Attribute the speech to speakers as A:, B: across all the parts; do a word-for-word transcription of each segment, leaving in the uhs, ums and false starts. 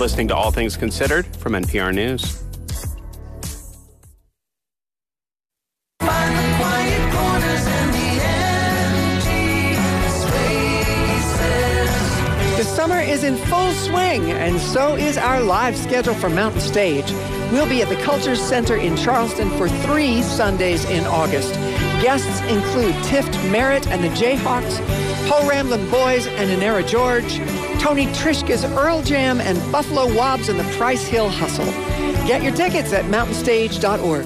A: listening to All Things Considered from N P R News.
B: The summer is in full swing, and so is our live schedule for Mountain Stage. We'll be at the Culture Center in Charleston for three Sundays in August. Guests include Tift Merritt and the Jayhawks, Po Ramblin' Boys and Inera George, Tony Trishka's Earl Jam, and Buffalo Wobbs and the Price Hill Hustle. Get your tickets at mountain stage dot org.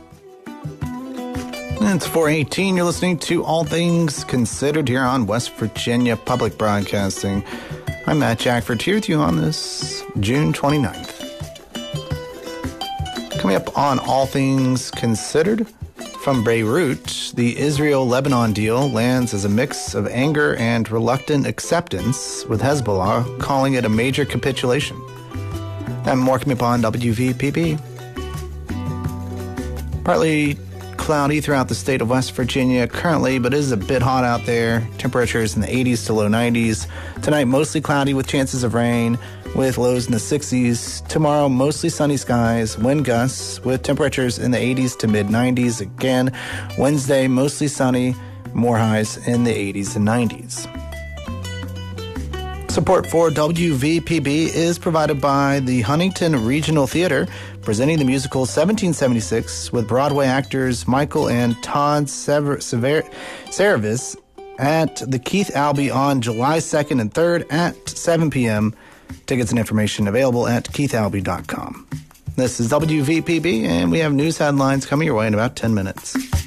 C: It's four eighteen. You're listening to All Things Considered here on West Virginia Public Broadcasting. I'm Matt Jackford here with you on this June twenty-ninth. Coming up on All Things Considered, from Beirut, the Israel-Lebanon deal lands as a mix of anger and reluctant acceptance, with Hezbollah calling it a major capitulation. And more coming up on W V P B. Partly cloudy throughout the state of West Virginia currently, but it is a bit hot out there. Temperatures in the eighties to low nineties. Tonight, mostly cloudy with chances of rain, with lows in the sixties. Tomorrow, mostly sunny skies, wind gusts, with temperatures in the eighties to mid nineties. Again, Wednesday, mostly sunny, more highs in the eighties and nineties. Support for W V P B is provided by the Huntington Regional Theater, presenting the musical seventeen seventy-six with Broadway actors Michael and Todd Sever- Sever- Cervis at the Keith Albee on July second and third at seven p.m. Tickets and information available at keith albee dot com. This is W V P B, and we have news headlines coming your way in about ten minutes.